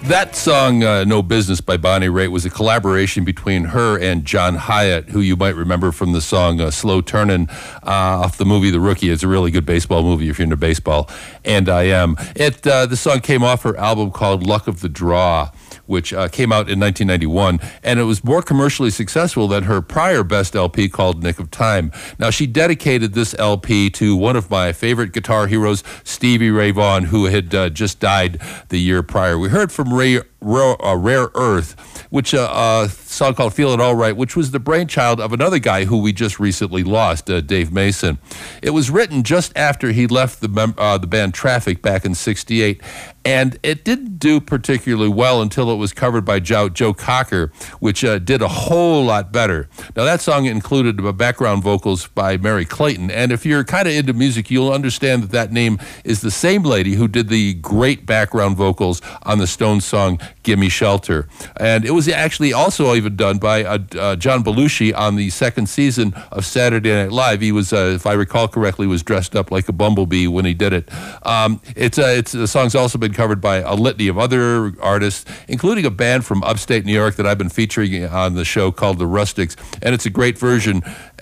That song, No Business by Bonnie Raitt, was a collaboration between her and John Hyatt, who you might remember from the song Slow Turnin' off the movie The Rookie. It's a really good baseball movie if you're into baseball, and I am. The song came off her album called Luck of the Draw, which came out in 1991, and it was more commercially successful than her prior best LP called Nick of Time. Now, she dedicated this LP to one of my favorite guitar heroes, Stevie Ray Vaughan, who had just died the year prior. We heard from Rare Earth, which a song called Feel It All Right, which was the brainchild of another guy who we just recently lost, Dave Mason. It was written just after he left the band Traffic back in '68, and it didn't do particularly well until it was covered by Joe Cocker, which did a whole lot better. Now, that song included background vocals by Mary Clayton, and if you're kind of into music, you'll understand that name is the same lady who did the great background vocals on the Stones song Gimme Shelter. And it was actually also even done by John Belushi on the second season of Saturday Night Live. He was, if I recall correctly, was dressed up like a bumblebee when he did it. The song's also been covered by a litany of other artists, including a band from upstate New York that I've been featuring on the show called the Rustics, and it's a great version,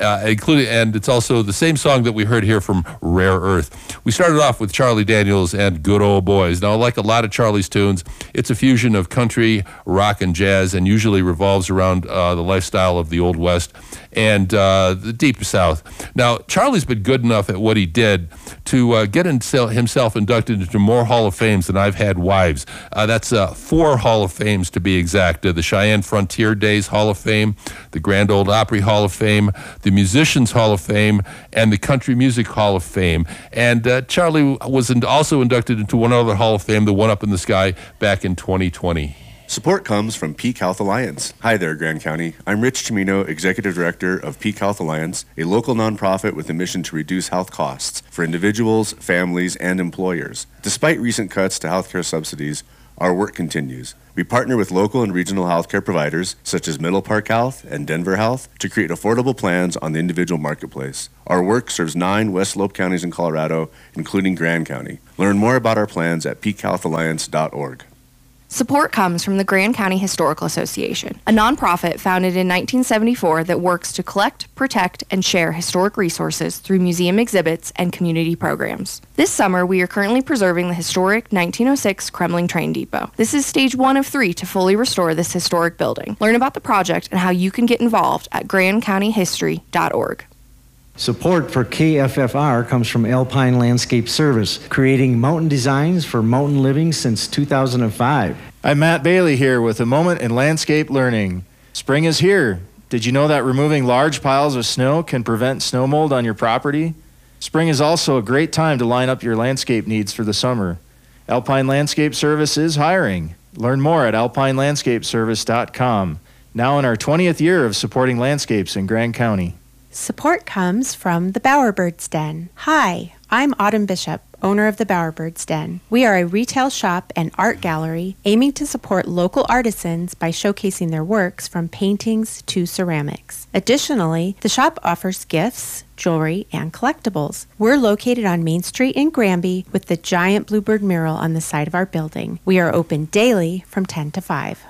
and it's also the same song that we heard here from Rare Earth. We started off with Charlie Daniels and Good Old Boys. Now, like a lot of Charlie's tunes, it's a fusion of country, rock, and jazz, and usually revolves around the lifestyle of the Old West and the Deep South. Now, Charlie's been good enough at what he did to get himself inducted into more Hall of Fames than I've had wives. That's 4 Hall of Fames to be exact. The Cheyenne Frontier Days Hall of Fame, the Grand Ole Opry Hall of Fame, the Musicians Hall of Fame, and the Country Music Hall of Fame. And Charlie was also inducted into one other Hall of Fame, the one up in the sky, back in 2020. Support comes from Peak Health Alliance. Hi there, Grand County. I'm Rich Chimino, Executive Director of Peak Health Alliance, a local nonprofit with a mission to reduce health costs for individuals, families, and employers. Despite recent cuts to healthcare subsidies, our work continues. We partner with local and regional healthcare providers, such as Middle Park Health and Denver Health, to create affordable plans on the individual marketplace. Our work serves 9 West Slope counties in Colorado, including Grand County. Learn more about our plans at peakhealthalliance.org. Support comes from the Grand County Historical Association, a nonprofit founded in 1974 that works to collect, protect, and share historic resources through museum exhibits and community programs. This summer, we are currently preserving the historic 1906 Kremling Train Depot. This is stage 1 of 3 to fully restore this historic building. Learn about the project and how you can get involved at grandcountyhistory.org. Support for KFFR comes from Alpine Landscape Service, creating mountain designs for mountain living since 2005. I'm Matt Bailey here with a moment in landscape learning. Spring is here. Did you know that removing large piles of snow can prevent snow mold on your property? Spring is also a great time to line up your landscape needs for the summer. Alpine Landscape Service is hiring. Learn more at alpinelandscapeservice.com. Now in our 20th year of supporting landscapes in Grand County. Support comes from the Bowerbirds Den. Hi, I'm Autumn Bishop, owner of the Bowerbirds Den. We are a retail shop and art gallery aiming to support local artisans by showcasing their works from paintings to ceramics. Additionally, the shop offers gifts, jewelry, and collectibles. We're located on Main Street in Granby with the giant bluebird mural on the side of our building. We are open daily from 10 to 5.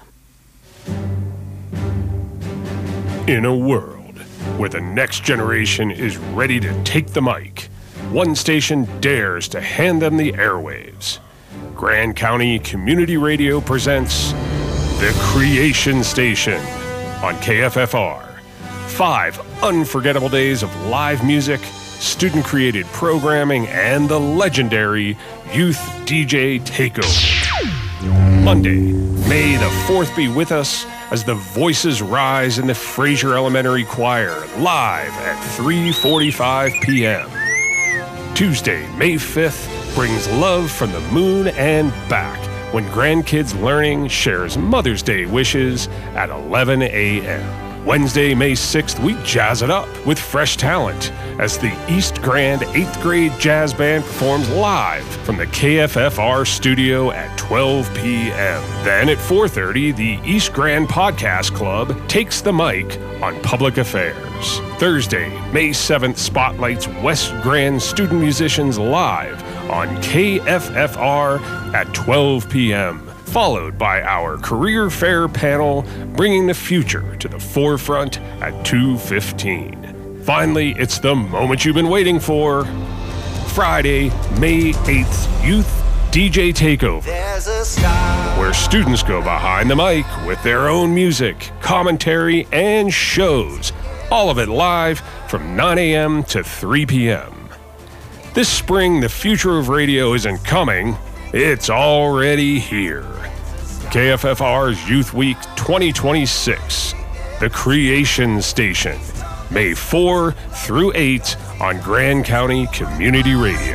In a world where the next generation is ready to take the mic, one station dares to hand them the airwaves. Grand County Community Radio presents The Creation Station on KFFR. 5 unforgettable days of live music, student-created programming, and the legendary Youth DJ Takeover. Monday, May the 4th be with us as the voices rise in the Fraser Elementary Choir, live at 3:45 p.m. Tuesday, May 5th, brings love from the moon and back when Grandkids Learning shares Mother's Day wishes at 11 a.m. Wednesday, May 6th, we jazz it up with fresh talent as the East Grand 8th grade jazz band performs live from the KFFR studio at 12 p.m. Then at 4:30, the East Grand Podcast Club takes the mic on public affairs. Thursday, May 7th, spotlights West Grand student musicians live on KFFR at 12 p.m. followed by our career fair panel bringing the future to the forefront at 2:15. Finally, it's the moment you've been waiting for. Friday, May 8th, Youth DJ Takeover, where students go behind the mic with their own music, commentary, and shows. All of it live from 9 a.m. to 3 p.m. This spring, the future of radio isn't coming, it's already here. KFFR's Youth Week 2026, The Creation Station, May 4 through 8 on Grand County Community Radio.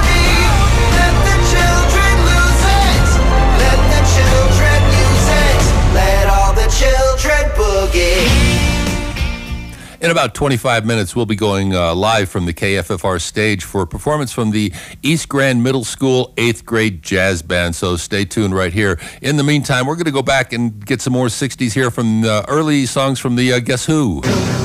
In about 25 minutes, we'll be going live from the KFFR stage for a performance from the East Grand Middle School 8th grade jazz band, so stay tuned right here. In the meantime, we're going to go back and get some more 60s here from early songs from the Guess Who.